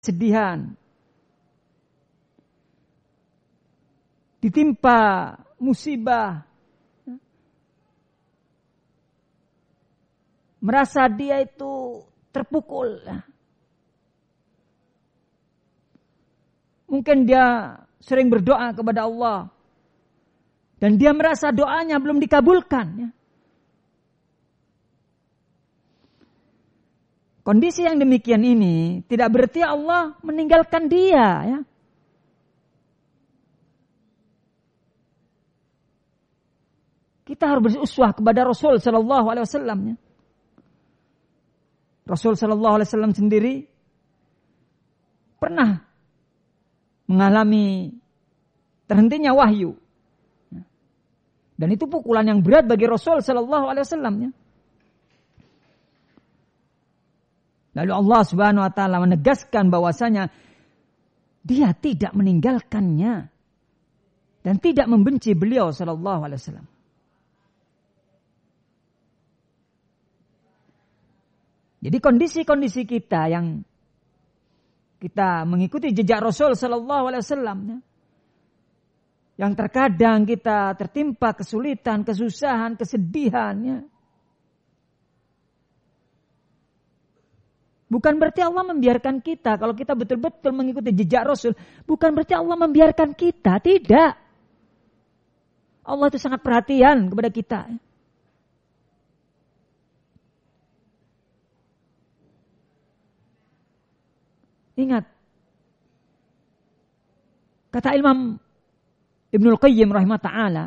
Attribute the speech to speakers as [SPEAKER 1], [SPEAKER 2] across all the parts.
[SPEAKER 1] kesedihan, ditimpa musibah, merasa dia itu terpukul. Mungkin dia sering berdoa kepada Allah dan dia merasa doanya belum dikabulkan. Kondisi yang demikian ini tidak berarti Allah meninggalkan dia. Kita harus beruswah kepada Rasul Sallallahu Alaihi Wasallam. Rasul Sallallahu Alaihi Wasallam sendiri pernah mengalami terhentinya wahyu, dan itu pukulan yang berat bagi Rasul Sallallahu Alaihi Wasallam. Lalu Allah Subhanahu Wa Taala menegaskan bahwasanya Dia tidak meninggalkannya dan tidak membenci beliau Sallallahu Alaihi Wasallam. Jadi kondisi-kondisi kita yang kita mengikuti jejak Rasul Sallallahu Alaihi Wasallam, yang terkadang kita tertimpa kesulitan, kesusahan, kesedihan, bukan berarti Allah membiarkan kita. Kalau kita betul-betul mengikuti jejak Rasul, bukan berarti Allah membiarkan kita. Tidak. Allah itu sangat perhatian kepada kita. Ingat, kata Imam Ibnul Qayyim rahimahullah ta'ala,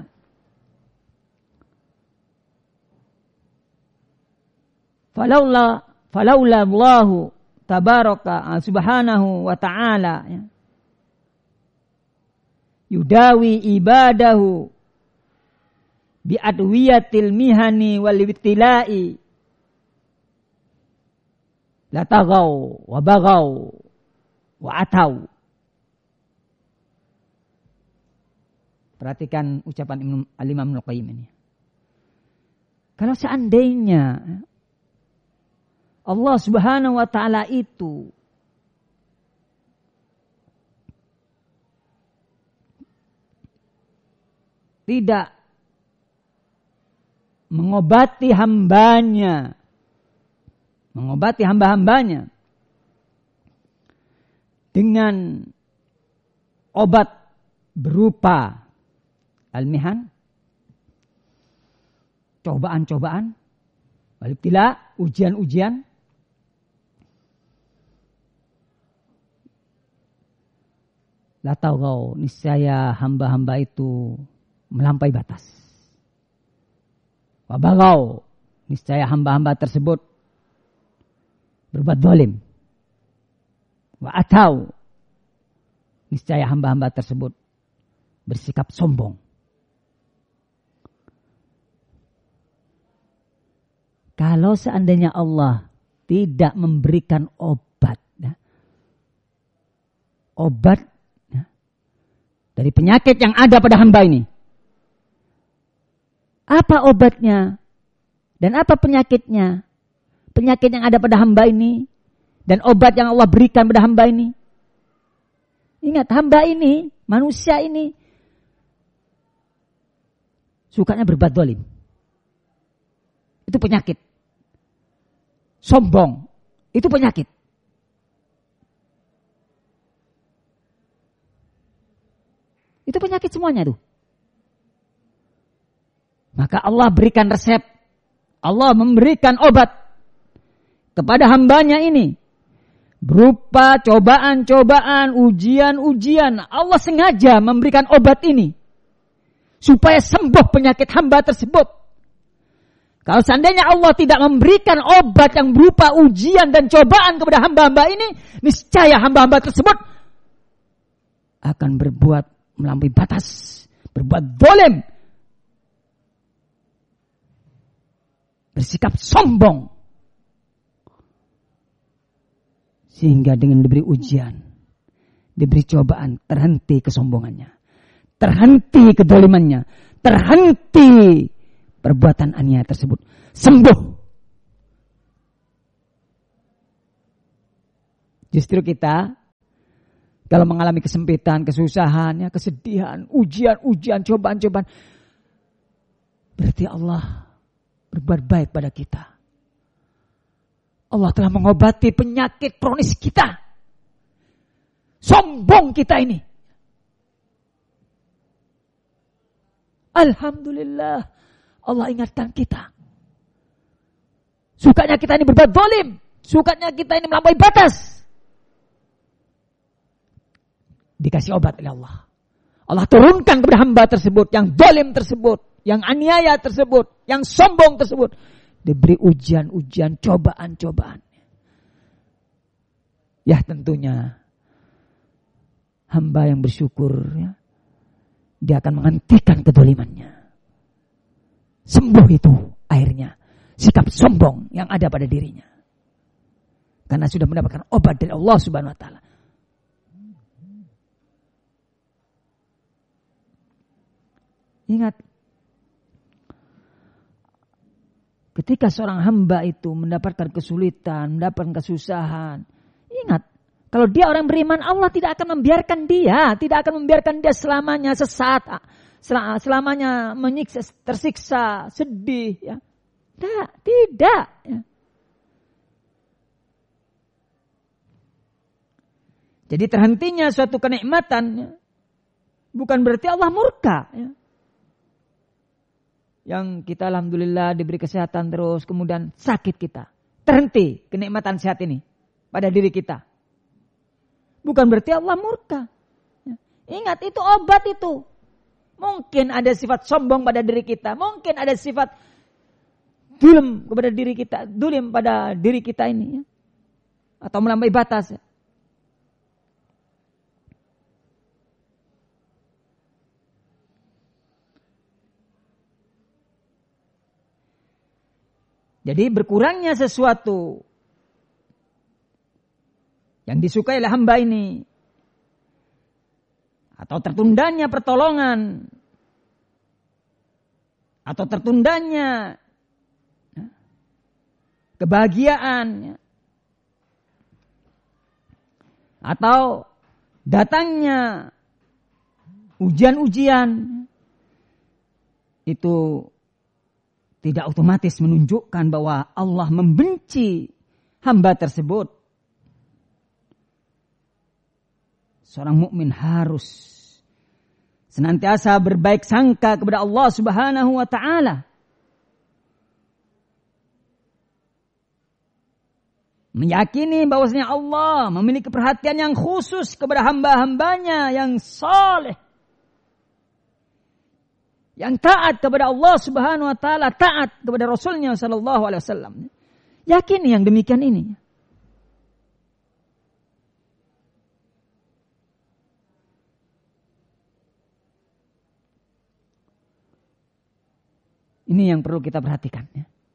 [SPEAKER 1] falaula Allahu tabaraka subhanahu wa ta'ala yudawi ibadahu bi'adwiyatil mihani wal ibtila'i la tagaw wa bagaw wa atau. Perhatikan ucapan Al-Imam Ibnul Qayyim ini. Kalau seandainya Allah Subhanahu wa Ta'ala itu tidak mengobati hambanya, hamba-hambanya dengan obat berupa al-mihan, cobaan-cobaan, walibtila, ujian-ujian, la taghaw, niscaya hamba-hamba itu melampaui batas. Wa baghaw, niscaya hamba-hamba tersebut berbuat zalim. Wa atau, niscaya hamba-hamba tersebut bersikap sombong. Kalau seandainya Allah tidak memberikan obat dari penyakit yang ada pada hamba ini, apa obatnya dan apa penyakitnya? Penyakit yang ada pada hamba ini dan obat yang Allah berikan pada hamba ini. Ingat, hamba ini, manusia ini sukanya berbuat zalim. Itu penyakit. Sombong, itu penyakit. Itu penyakit semuanya tuh. Maka Allah berikan resep. Allah memberikan obat kepada hambanya ini. Berupa cobaan-cobaan, ujian-ujian. Allah sengaja memberikan obat ini supaya sembuh penyakit hamba tersebut. Kalau seandainya Allah tidak memberikan obat yang berupa ujian dan cobaan kepada hamba-hamba ini, niscaya hamba-hamba tersebut akan berbuat melampaui batas, berbuat zalim, bersikap sombong. Sehingga dengan diberi ujian, diberi cobaan, terhenti kesombongannya, terhenti kedzalimannya, terhenti perbuatan aniaya tersebut, sembuh. Justru kita Kalau mengalami kesempitan, kesusahan, kesedihan, ujian, cobaan-cobaan, berarti Allah berbuat baik pada kita. Allah telah mengobati penyakit kronis kita. Sombong kita ini. Alhamdulillah, Allah ingatkan kita. Sukanya kita ini berbuat zalim, sukanya kita ini melampaui batas. Dikasih obat oleh Allah. Allah turunkan kepada hamba tersebut, yang zalim tersebut, yang aniaya tersebut, yang sombong tersebut, diberi ujian-ujian, cobaan-cobaan. Ya tentunya hamba yang bersyukur, dia akan menghentikan kedzalimannya. Sembuh itu akhirnya sikap sombong yang ada pada dirinya. Karena sudah mendapatkan obat dari Allah Subhanahu wa taala. Ingat, ketika seorang hamba itu mendapatkan kesulitan, mendapatkan kesusahan, ingat, kalau dia orang beriman, Allah tidak akan membiarkan dia, tidak akan membiarkan dia selamanya sesat, selamanya menyiksa, tersiksa, sedih. Ya. Tidak. Ya. Jadi terhentinya suatu kenikmatan, bukan berarti Allah murka. Ya. Yang kita alhamdulillah diberi kesehatan terus, kemudian sakit kita. Terhenti kenikmatan sehat ini pada diri kita. Bukan berarti Allah murka. Ingat, itu obat itu. Mungkin ada sifat sombong pada diri kita. Mungkin ada sifat dulim kepada diri kita. Dulim pada diri kita ini. Atau melampaui batas. Jadi berkurangnya sesuatu yang disukai oleh hamba ini, atau tertundanya pertolongan, atau tertundanya kebahagiaan, atau datangnya ujian-ujian, itu tidak otomatis menunjukkan bahwa Allah membenci hamba tersebut. Seorang mukmin harus senantiasa berbaik sangka kepada Allah Subhanahu wa taala. Meyakini bahwasanya Allah memiliki perhatian yang khusus kepada hamba-hambanya yang saleh. Yang taat kepada Allah Subhanahu wa taala, taat kepada Rasulnya sallallahu alaihi wasallam. Yakini yang demikian ini. Ini yang perlu kita perhatikan.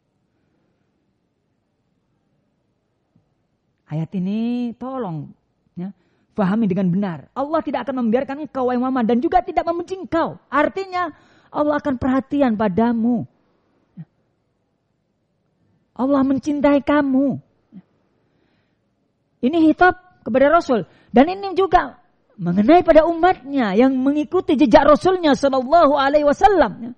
[SPEAKER 1] Ayat ini tolong pahami dengan benar. Allah tidak akan membiarkan engkau wahai Muhammad dan juga tidak membenci engkau. Artinya Allah akan perhatian padamu. Allah mencintai kamu. Ini hitab kepada Rasul. Dan ini juga mengenai pada umatnya yang mengikuti jejak Rasulnya sallallahu alaihi wasallam.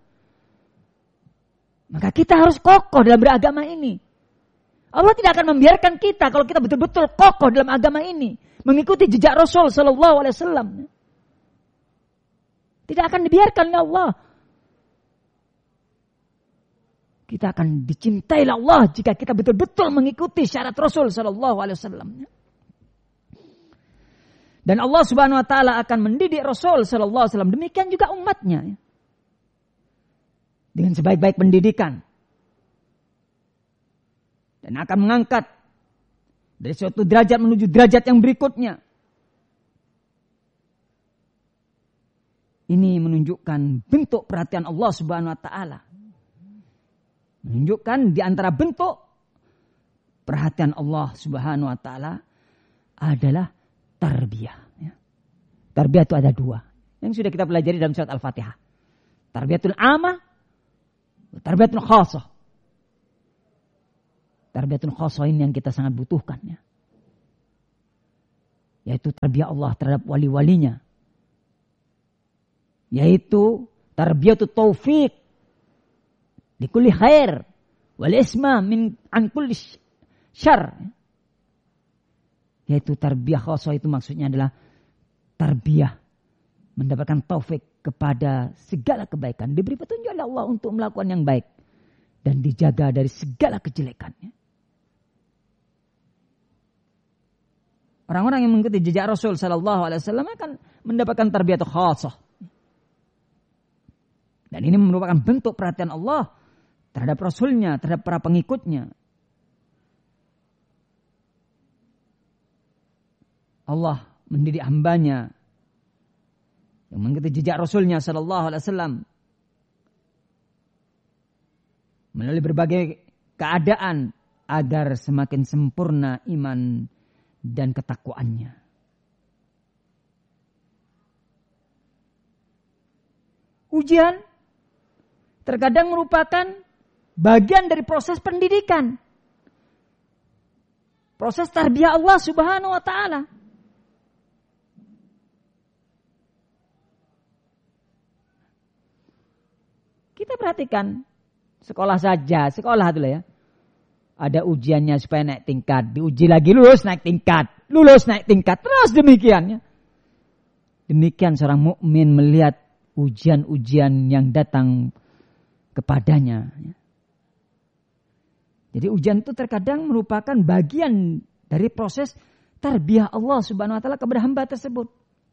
[SPEAKER 1] Maka kita harus kokoh dalam beragama ini. Allah tidak akan membiarkan kita kalau kita betul-betul kokoh dalam agama ini. Mengikuti jejak Rasul sallallahu alaihi wasallam. Tidak akan dibiarkan oleh Allah. Kita akan dicintai oleh Allah jika kita betul-betul mengikuti syarat Rasul sallallahu alaihi wasallam. Dan Allah Subhanahu wa taala akan mendidik Rasul sallallahu alaihi wasallam, demikian juga umatnya. Dengan sebaik-baik pendidikan. Dan akan mengangkat dari suatu derajat menuju derajat yang berikutnya. Ini menunjukkan bentuk perhatian Allah Subhanahu wa taala. Menunjukkan di antara bentuk perhatian Allah Subhanahu wa taala adalah tarbiyah. Tarbiyah itu ada dua. Yang sudah kita pelajari dalam surat Al-Fatihah. Tarbiyatul amah, tarbiyatul khasah. Tarbiyatul khasah ini yang kita sangat butuhkan. Yaitu tarbiyah Allah terhadap wali-walinya. Yaitu tarbiyatu taufik likulli khair wal isma min an kulli syarr. Yaitu tarbiyah khasah, itu maksudnya adalah tarbiyah mendapatkan taufik kepada segala kebaikan. Diberi petunjuk oleh Allah untuk melakukan yang baik dan dijaga dari segala kejelekannya. Orang-orang yang mengikuti jejak Rasul sallallahu alaihi wasallam akan mendapatkan tarbiyah khasah. Dan ini merupakan bentuk perhatian Allah terhadap Rasulnya, terhadap para pengikutnya. Allah mendidik hambanya yang mengikuti jejak Rasulnya sallallahu alaihi wasallam melalui berbagai keadaan agar semakin sempurna iman dan ketakwaannya. Ujian terkadang merupakan bagian dari proses pendidikan. Proses tarbiyah Allah Subhanahu wa taala. Kita perhatikan sekolah saja, sekolah itu lah ya. Ada ujiannya supaya naik tingkat, diuji lagi lulus naik tingkat, terus demikian ya. Demikian seorang mukmin melihat ujian-ujian yang datang kepadanya. Jadi ujian itu terkadang merupakan bagian dari proses tarbiyah Allah Subhanahu wa taala kepada hamba tersebut.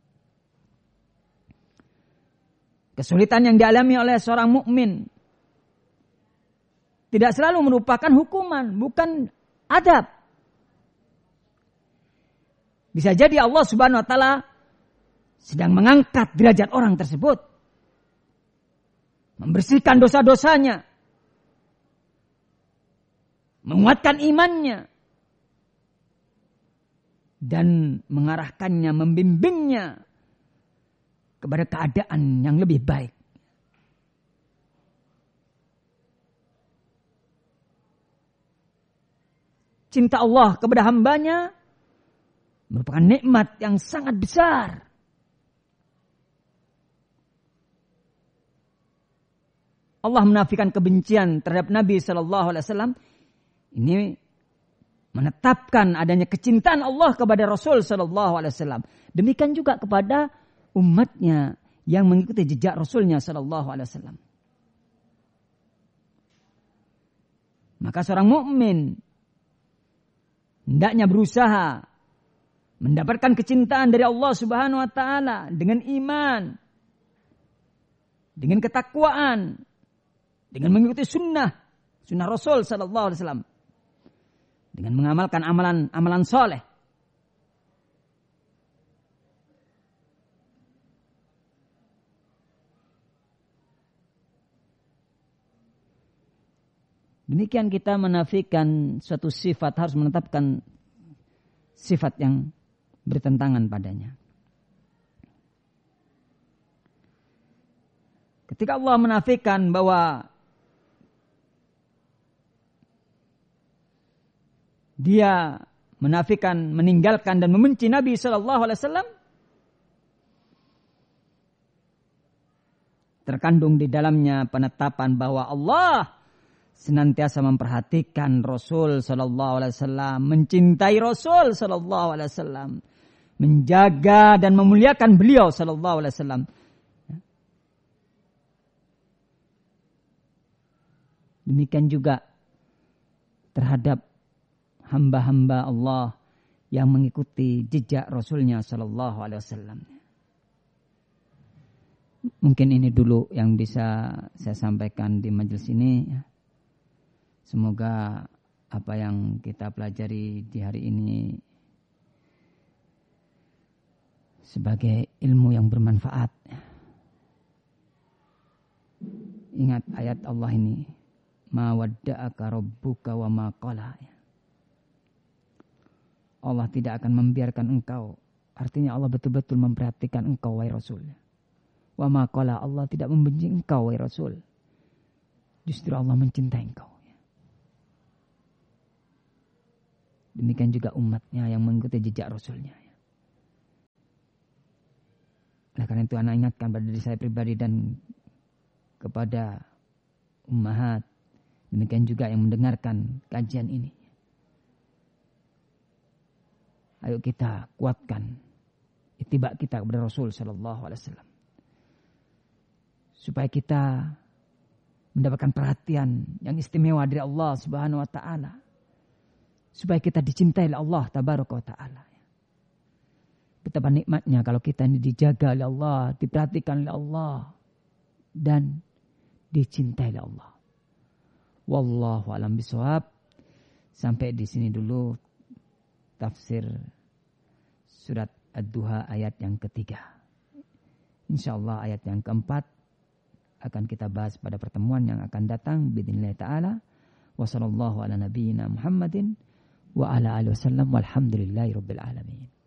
[SPEAKER 1] Kesulitan yang dialami oleh seorang mukmin tidak selalu merupakan hukuman, bukan adab. Bisa jadi Allah Subhanahu wa taala sedang mengangkat derajat orang tersebut, membersihkan dosa-dosanya, menguatkan imannya, dan mengarahkannya, membimbingnya kepada keadaan yang lebih baik. Cinta Allah kepada hambanya merupakan nikmat yang sangat besar. Allah menafikan kebencian terhadap Nabi Sallallahu Alaihi Wasallam. Ini menetapkan adanya kecintaan Allah kepada Rasul Sallallahu Alaihi Wasallam. Demikian juga kepada umatnya yang mengikuti jejak Rasulnya Sallallahu Alaihi Wasallam. Maka seorang mukmin hendaknya berusaha mendapatkan kecintaan dari Allah Subhanahu wa taala dengan iman, dengan ketakwaan, dengan mengikuti sunnah Rasul sallallahu alaihi wasallam, dengan mengamalkan amalan soleh. Demikian kita menafikan suatu sifat, harus menetapkan sifat yang bertentangan padanya. Ketika Allah menafikan bahwa Dia menafikan, meninggalkan dan membenci Nabi Sallallahu Alaihi Wasallam, terkandung di dalamnya penetapan bahwa Allah senantiasa memperhatikan Rasul Sallallahu Alaihi Wasallam, mencintai Rasul Sallallahu Alaihi Wasallam, menjaga dan memuliakan beliau Sallallahu Alaihi Wasallam. Demikian juga terhadap hamba-hamba Allah yang mengikuti jejak Rasulnya Sallallahu Alaihi Wasallam. Mungkin ini dulu yang bisa saya sampaikan di majelis ini. Semoga apa yang kita pelajari di hari ini sebagai ilmu yang bermanfaat. Ingat ayat Allah ini, ma wadda'aka rabbuka wa ma qala. Allah tidak akan membiarkan engkau. Artinya Allah betul-betul memperhatikan engkau, wahai Rasul. Wa ma qala, Allah tidak membenci engkau, wahai Rasul. Justru Allah mencintai engkau. Demikian juga umatnya yang mengikuti jejak Rasulnya. Oleh karena itu anak ingatkan pada diri saya pribadi dan kepada ummahat, demikian juga yang mendengarkan kajian ini. Ayo kita kuatkan ittiba kita kepada Rasul sallallahu alaihi wasallam. Supaya kita mendapatkan perhatian yang istimewa dari Allah Subhanahu wa taala. Supaya kita dicintai oleh Allah tabaraka wa taala. Betapa nikmatnya kalau kita ini dijaga oleh Allah, diperhatikan oleh Allah dan dicintai oleh Allah. Wallahu a'lam bishawab. Sampai di sini dulu tafsir surat Ad-Duha ayat yang ketiga. Insyaallah ayat yang keempat akan kita bahas pada pertemuan yang akan datang biidznillah taala. Wa sallallahu ala nabiyyina Muhammadin wa ala alihi wasallam walhamdulillahi rabbil alamin.